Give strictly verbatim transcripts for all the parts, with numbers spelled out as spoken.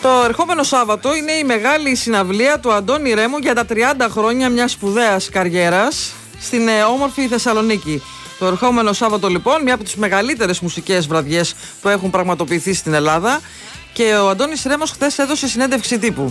Το ερχόμενο Σάββατο είναι η μεγάλη συναυλία του Αντώνη Ρέμου για τα τριάντα χρόνια μιας σπουδαίας καριέρας στην ε, όμορφη Θεσσαλονίκη. Το ερχόμενο Σάββατο λοιπόν, μια από τις μεγαλύτερες μουσικές βραδιές που έχουν πραγματοποιηθεί στην Ελλάδα, και ο Αντώνης Ρέμος χθες έδωσε συνέντευξη τύπου.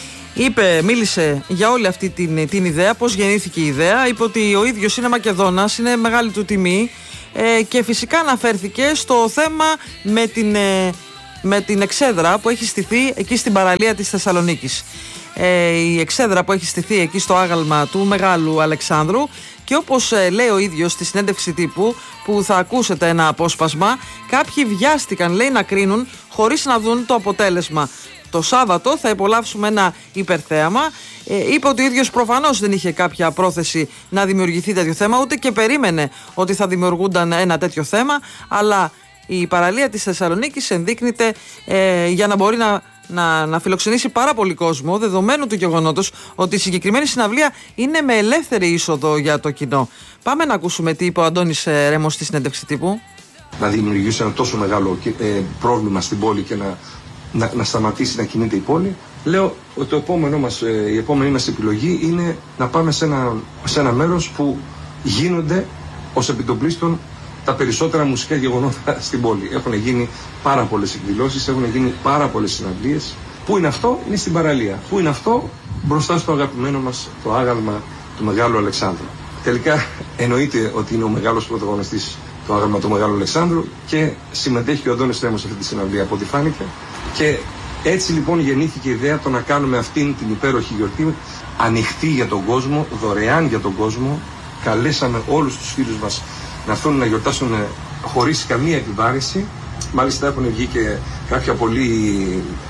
Είπε, μίλησε για όλη αυτή την, την ιδέα, πώς γεννήθηκε η ιδέα. Είπε ότι ο ίδιος είναι Μακεδόνας, είναι μεγάλη του τιμή, ε, και φυσικά αναφέρθηκε στο θέμα με την, ε, με την εξέδρα που έχει στηθεί εκεί στην παραλία της Θεσσαλονίκης. Ε, η εξέδρα που έχει στηθεί εκεί στο άγαλμα του Μεγάλου Αλεξάνδρου, και όπως ε, λέει ο ίδιος στη συνέντευξη τύπου που θα ακούσετε ένα απόσπασμα, κάποιοι βιάστηκαν, λέει, να κρίνουν χωρίς να δουν το αποτέλεσμα. Το Σάββατο θα υπολαύσουμε ένα υπερθέαμα. Ε, είπε ότι ο ίδιος προφανώς δεν είχε κάποια πρόθεση να δημιουργηθεί τέτοιο θέμα, ούτε και περίμενε ότι θα δημιουργούνταν ένα τέτοιο θέμα, αλλά η παραλία της Θεσσαλονίκης ενδείκνυται ε, για να μπορεί να, να, να φιλοξενήσει πάρα πολύ κόσμο, δεδομένου του γεγονότος ότι η συγκεκριμένη συναυλία είναι με ελεύθερη είσοδο για το κοινό. Πάμε να ακούσουμε τι είπε ο Αντώνης Ρέμος στη συνέντευξη τύπου. Να δημιουργήσει ένα τόσο μεγάλο ε, πρόβλημα στην πόλη και να, να, να σταματήσει να κινείται η πόλη. Λέω ότι το επόμενο μας, ε, η επόμενη μας επιλογή είναι να πάμε σε ένα, σε ένα μέρος που γίνονται ως επιτοπλίστων τα περισσότερα μουσικά γεγονότα στην πόλη. Έχουν γίνει πάρα πολλές εκδηλώσεις, έχουν γίνει πάρα πολλές συναυλίες. Πού είναι αυτό? Είναι στην παραλία. Πού είναι αυτό? Μπροστά στο αγαπημένο μας το άγαλμα του Μεγάλου Αλεξάνδρου. Τελικά εννοείται ότι είναι ο μεγάλος πρωταγωνιστής το άγαλμα του Μεγάλου Αλεξάνδρου και συμμετέχει ο Αντώνης Ρέμος σε αυτή τη συναυλία, από ό,τι φάνηκε. Και έτσι λοιπόν γεννήθηκε η ιδέα το να κάνουμε αυτήν την υπέροχη γιορτή ανοιχτή για τον κόσμο, δωρεάν για τον κόσμο. Καλέσαμε όλους τους φίλους μας να έρθουν να γιορτάσουν χωρίς καμία επιβάρυνση. Μάλιστα έχουν βγει και κάποια πολύ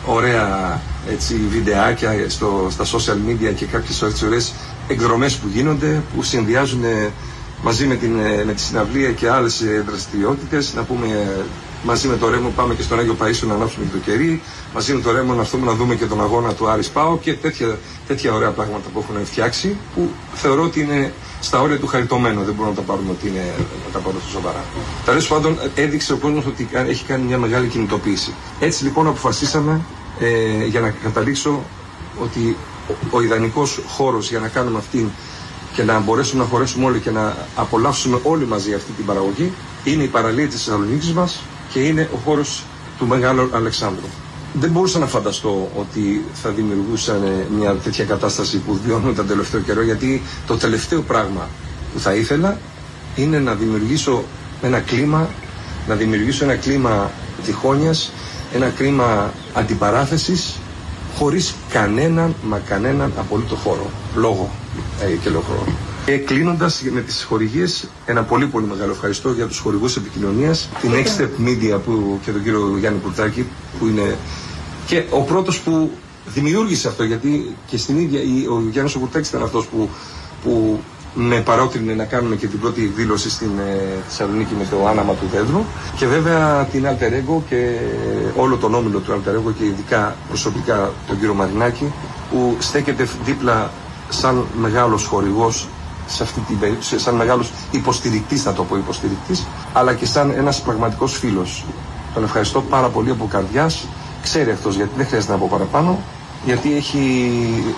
ωραία έτσι, βιντεάκια στο, στα social media και κάποιες ωραίες εκδρομές που γίνονται, που συνδυάζουν μαζί με, την, με τη συναυλία και άλλες δραστηριότητες. Να πούμε, μαζί με το Ρέμο πάμε και στον Άγιο Παΐσιο να ανάψουμε και το κερί. Μαζί με το Ρέμο να έρθουμε να δούμε και τον αγώνα του Άρης ΠΑΟ και τέτοια, τέτοια ωραία πράγματα που έχουν φτιάξει, που θεωρώ ότι είναι στα όρια του χαριτωμένου. Δεν μπορούμε να τα πάρουμε ότι είναι, να τα πάρουμε στο σοβαρά. Τέλος πάντων, έδειξε ο κόσμος ότι έχει κάνει μια μεγάλη κινητοποίηση. Έτσι λοιπόν αποφασίσαμε ε, για να καταλήξω ότι ο, ο ιδανικός χώρος για να κάνουμε αυτήν και να μπορέσουμε να χωρέσουμε όλοι και να απολαύσουμε όλοι μαζί αυτή την παραγωγή είναι η παραλία της Θεσσαλονίκης μας και είναι ο χώρος του Μεγάλου Αλεξάνδρου. Δεν μπορούσα να φανταστώ ότι θα δημιουργούσαν μια τέτοια κατάσταση που βιώνουμε τον τελευταίο καιρό, γιατί το τελευταίο πράγμα που θα ήθελα είναι να δημιουργήσω ένα κλίμα, να δημιουργήσω ένα κλίμα διχόνοιας, ένα κλίμα αντιπαράθεσης, χωρίς κανέναν, μα κανέναν απολύτω χώρο, λόγο ε, και λόγο. Και κλείνοντας με τις χορηγίες, ένα πολύ πολύ μεγάλο ευχαριστώ για τους χορηγούς επικοινωνίας, την Next Step Media που, και τον κύριο Γιάννη Κουρτάκη, που είναι και ο πρώτος που δημιούργησε αυτό, γιατί και στην ίδια ο Γιάννης ο Κουρτάκης ήταν αυτός που, που με παρότρινε να κάνουμε και την πρώτη εκδήλωση στην ε, Θεσσαλονίκη με το άναμα του δέντρου, και βέβαια την Alter Ego και όλο τον όμιλο του Alter Ego και ειδικά προσωπικά τον κύριο Μαρινάκη, που στέκεται δίπλα σαν μεγάλος χορηγός σε αυτή την περίπτωση, σαν μεγάλος υποστηρικτής, θα το πω υποστηρικτής, αλλά και σαν ένας πραγματικός φίλος. Τον ευχαριστώ πάρα πολύ από καρδιάς. Ξέρει αυτός, γιατί δεν χρειάζεται να πω παραπάνω, γιατί έχει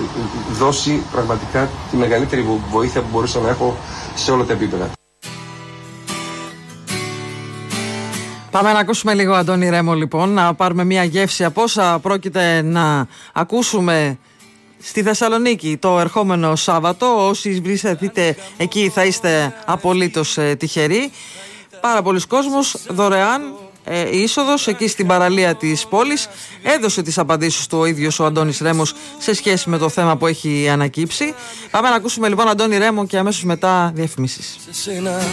δώσει πραγματικά τη μεγαλύτερη βοήθεια που μπορούσα να έχω σε όλα τα επίπεδα. Πάμε να ακούσουμε λίγο Αντώνη Ρέμο λοιπόν, να πάρουμε μια γεύση από όσα πρόκειται να ακούσουμε στη Θεσσαλονίκη το ερχόμενο Σάββατο. Όσοι βρίσκεστε εκεί θα είστε απολύτως ε, τυχεροί. Πάρα πολλοί κόσμος, δωρεάν ε, είσοδος εκεί στην παραλία της πόλης. Έδωσε τις απαντήσεις του ο ίδιος ο Αντώνης Ρέμος σε σχέση με το θέμα που έχει ανακύψει. Πάμε να ακούσουμε λοιπόν Αντώνη Ρέμο και αμέσως μετά διαφημίσεις.